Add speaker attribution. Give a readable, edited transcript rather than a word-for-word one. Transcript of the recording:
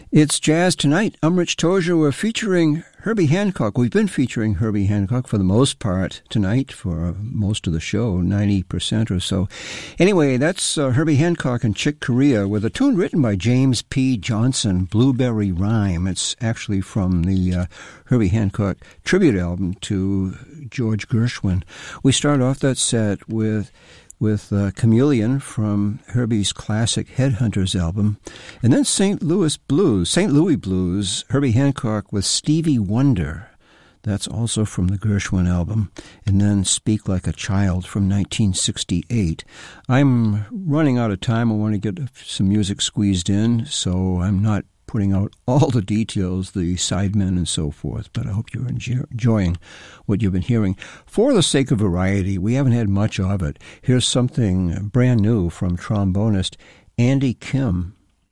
Speaker 1: It's Jazz Tonight. I'm Rich Tozier. We're featuring Herbie Hancock. We've been featuring Herbie Hancock for the most part tonight, for most of the show, 90% or so. Anyway, that's Herbie Hancock and Chick Corea with a tune written by James P. Johnson, Blueberry Rhyme. It's actually from the Herbie Hancock tribute album to George Gershwin. We start off that set with Chameleon from Herbie's classic Headhunters album, and then St. Louis Blues, Herbie Hancock with Stevie Wonder. That's also from the Gershwin album, and then Speak Like a Child from 1968. I'm running out of time. I want to get some music squeezed in, so I'm not putting out all the details, the sidemen and so forth, but I hope you're enjoying what you've been hearing. For the sake of variety, we haven't had much of it. Here's something brand new from trombonist Andy Kim.